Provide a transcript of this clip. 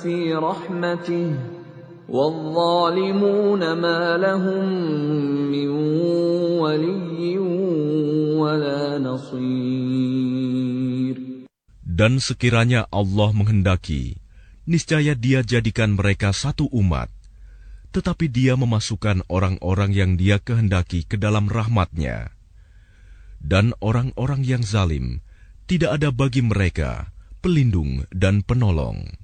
في رحمته والظالمون ما لهم من ولي ولا نصير. Dan sekiranya Allah menghendaki, niscaya Dia jadikan mereka satu umat, tetapi Dia memasukkan orang-orang yang Dia kehendaki ke dalam rahmat-Nya. Dan orang-orang yang zalim, tidak ada bagi mereka pelindung dan penolong.